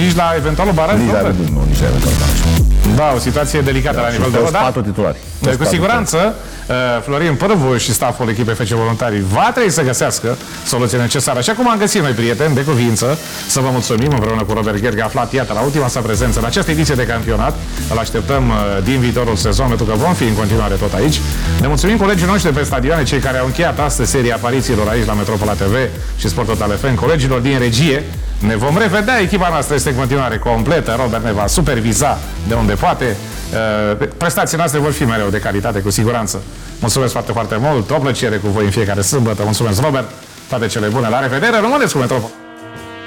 nici la eventualul baraj? Nici la eventualul baraj. Da, o situație delicată la nivel de vot. Patru titulari. Deci, cu siguranță, Florin Pârvu și staful echipei FC Voluntarii va trebui să găsească soluția necesară. Și acum am găsit noi, prieteni, de cuvință, să vă mulțumim împreună cu Robert Gherghe, aflat, iată, la ultima sa prezență în această ediție de campionat. Îl așteptăm din viitorul sezon, pentru că vom fi în continuare tot aici. Ne mulțumim colegii noștri de pe stadioane, cei care au încheiat astăzi seria aparițiilor aici la Metropola TV și Sport Total FM, colegilor din regie. Ne vom revedea, echipa noastră este în continuare completă, Robert ne va superviza de unde poate. Prestațiile noastre vor fi mereu de calitate, cu siguranță. Mulțumesc foarte, foarte mult, o plăcere cu voi în fiecare sâmbătă. Mulțumesc, Robert, toate cele bune, la revedere, rămâneți cu Metropola.